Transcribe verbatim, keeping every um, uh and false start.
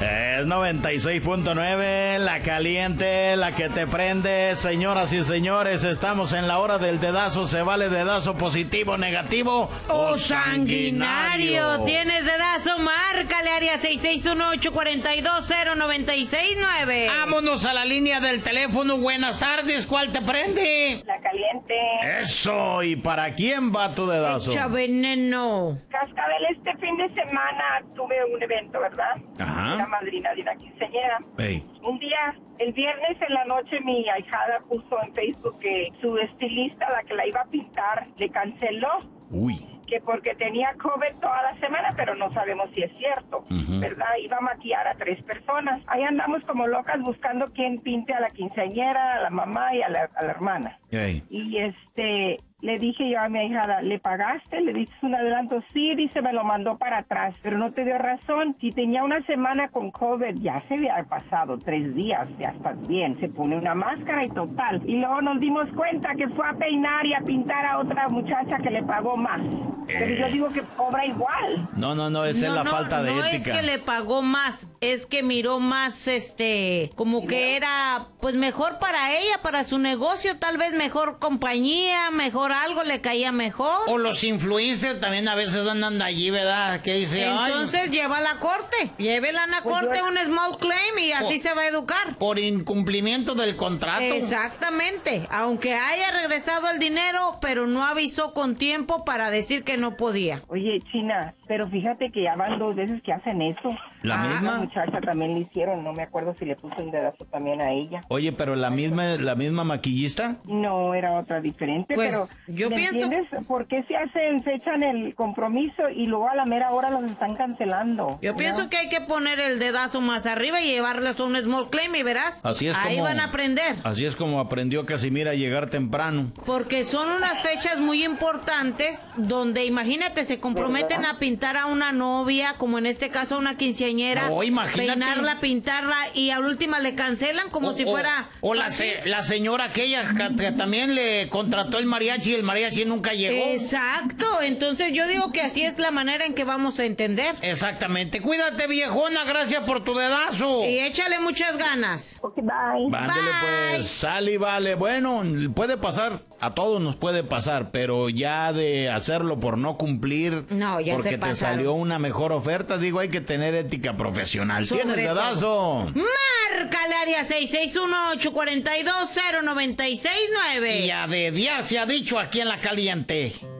Es noventa y seis punto nueve, la caliente, la que te prende. Señoras y señores, estamos en la hora del dedazo. ¿Se vale dedazo positivo, negativo o, o sanguinario? sanguinario? ¿Tienes dedazo? Márcale, área seis seis uno, ocho cuatro dos, cero nueve seis nueve. Vámonos a la línea del teléfono. Buenas tardes, ¿cuál te prende? La caliente. Eso, ¿y para quién va tu dedazo? Echa veneno. Cascabel, este fin de semana tuve un evento, ¿verdad? Ajá. La madrina de una quinceañera. Ey. Un día, el viernes en la noche, mi ahijada puso en Facebook que su estilista, la que la iba a pintar, le canceló. Uy. Que porque tenía COVID toda la semana, pero no sabemos si es cierto, uh-huh. ¿verdad? Iba a maquillar a tres personas. Ahí andamos como locas buscando quién pinte a la quinceañera, a la mamá y a la, a la hermana. Hey. Y este... Le dije yo a mi ahijada, ¿le pagaste? ¿Le diste un adelanto? Sí, dice, me lo mandó para atrás, pero no te dio razón. Si tenía una semana con COVID, ya se había pasado tres días, ya estás bien. Se pone una máscara y total. Y luego nos dimos cuenta que fue a peinar y a pintar a otra muchacha que le pagó más. Eh. Pero yo digo que cobra igual. No, no, no, esa no, es la no, falta de no ética. No es que le pagó más, es que miró más, este, como que era, pues mejor para ella, para su negocio, tal vez mejor compañía, mejor algo le caía mejor. O los influencers también a veces andan allí, ¿verdad? Que dice, entonces lleva a la corte, llévela a la pues corte yo... un small claim y así por, se va a educar. Por incumplimiento del contrato. Exactamente, aunque haya regresado el dinero, pero no avisó con tiempo para decir que no podía. Oye, China, pero fíjate que ya van dos veces que hacen eso. ¿La ah, misma? La muchacha también le hicieron, no me acuerdo si le puso un dedazo también a ella. Oye, pero la misma, la misma maquillista. No, era otra diferente, pues, pero yo ¿me pienso... entiendes? ¿Por qué se hacen, se echan el compromiso y luego a la mera hora los están cancelando? Yo ¿no? pienso que hay que poner el dedazo más arriba y llevarles a un small claim y verás. Así es Ahí como, van a aprender. Así es como aprendió Casimira a llegar temprano. Porque son unas fechas muy importantes donde, imagínate, se comprometen ¿verdad? A pintar a una novia, como en este caso a una quinceañera. No, imagínate. Peinarla, pintarla y a la última le cancelan como o, si o, fuera... O la, se, la señora aquella que, que también le contrató el mariachi y el mariachi nunca llegó. Exacto, entonces yo digo que así es la manera en que vamos a entender. Exactamente. Cuídate, viejona, gracias por tu dedazo. Y échale muchas ganas. Ok, bye. Vándele pues, sale y vale. Bueno, puede pasar, a todos nos puede pasar, pero ya de hacerlo por no cumplir, no, ya porque se te salió una mejor oferta, digo, hay que tener ética profesional. Sobre ¿Tienes dedazo? Marca el área seis seis uno, ocho cuatro dos, cero nueve seis nueve. Y a dediar se ha dicho aquí en La Caliente.